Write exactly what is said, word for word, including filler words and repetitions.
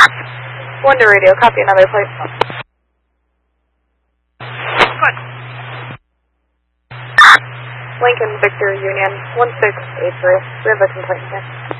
One to radio, copy another plate. Good. Lincoln Victor Union, one six eight three. We have a complaint here.